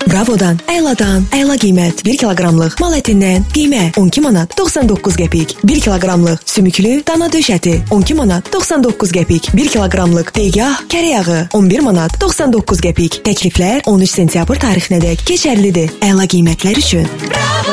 Bravodan, Əyladan, Əyla qiymət 1 kiloqramlıq mal ətindən qiymə 12 manat 99 qəpik. 1 kiloqramlıq sümüklü dana döş əti 12 manat 99 qəpik. 1 kiloqramlıq degah kərə yağı 11 manat 99 qəpik. Təkliflər 13 sentyabr tarixinədək keçərlidir. Əyla qiymətlər üçün.